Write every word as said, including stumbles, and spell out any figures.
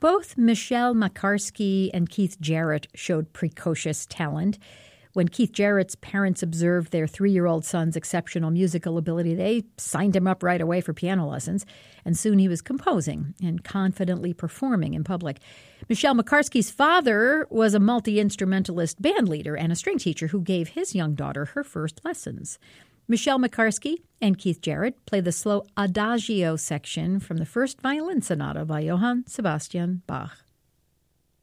Both Michelle Makarsky and Keith Jarrett showed precocious talent. When Keith Jarrett's parents observed their three-year-old son's exceptional musical ability, they signed him up right away for piano lessons, and soon he was composing and confidently performing in public. Michelle Makarsky's father was a multi-instrumentalist band leader and a string teacher who gave his young daughter her first lessons. Michelle Makarsky and Keith Jarrett play the slow Adagio section from the first violin sonata by Johann Sebastian Bach.